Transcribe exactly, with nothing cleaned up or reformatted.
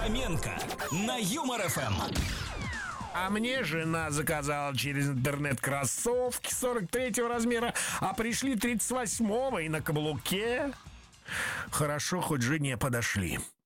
Фоменко на Юмор эф эм. А мне жена заказала через интернет кроссовки сорок третьего размера, а пришли тридцать восьмого и на каблуке. Хорошо, хоть жене подошли.